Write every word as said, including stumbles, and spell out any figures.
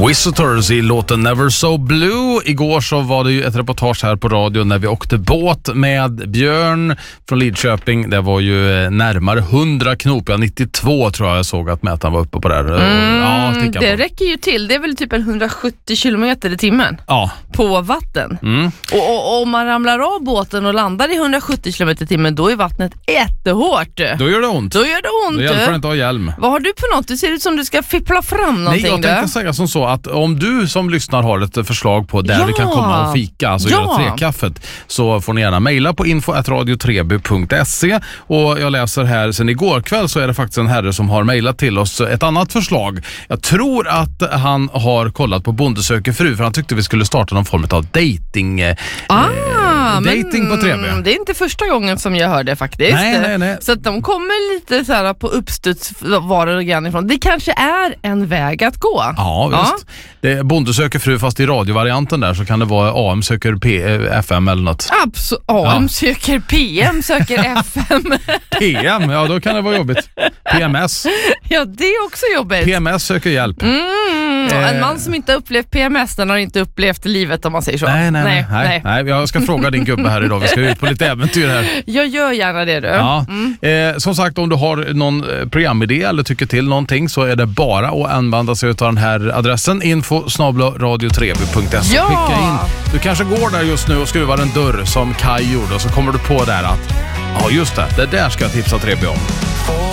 Visitors i låten Never So Blue. Igår så var det ju ett reportage här på radio när vi åkte båt med Björn från Lidköping. Det var ju närmare hundra knop, ja nittiotvå tror jag jag såg att mätaren var uppe på där. Mm, ja, det på. Räcker ju till, det är väl typ en hundrasjuttio kilometer i timmen ja. På vatten. Mm. Och, och, och om man ramlar av båten och landar i hundrasjuttio kilometer i timmen, då är vattnet jättehårt. Då gör det ont. Då gör det ont. Då hjälper det inte att ha hjälm. Vad har du på något? Det ser ut som du ska fippla fram någonting. Nej, jag tänkte säga som så att om du som lyssnar har ett förslag på där ja. vi kan komma och fika, alltså ja. göra träkaffet, så får ni gärna mejla på info at radio treby punkt se. Och jag läser här, sen igår kväll så är det faktiskt en herre som har mejlat till oss ett annat förslag. Jag tror att han har kollat på Bonde söker fru, för han tyckte vi skulle starta någon form av dating ah, eh, dating på Treby. Det är inte första gången som jag hör det faktiskt. Nej, nej, nej. Så att de kommer lite så här på uppstuds var och grann ifrån. Det kanske är en väg att gå. Ja, visst. Ja. Det är Bonde söker fru, fast i radiovarianten där så kan det vara A M söker P, F M eller något. Absolut. A M ja. Söker P M, söker F M. P M, ja då kan det vara jobbigt. P M S. Ja, det är också jobbigt. P M S söker hjälp. Mm, eh. En man som inte har upplevt P M S, den har inte upplevt livet, om man säger så. Nej, nej, nej. nej, nej. nej. Jag ska fråga din gubbe här idag. Vi ska ut på lite äventyr här. Jag gör gärna det du. Ja. Mm. Eh, som sagt, om du har någon programidé eller tycker till någonting, så är det bara att använda sig av den här adressen info snabel-a radio treby punkt se. Ja. Skicka in. Du kanske går där just nu och skruvar en dörr som Kai gjorde, och så kommer du på där att ja just det, det där ska jag tipsa Treby om.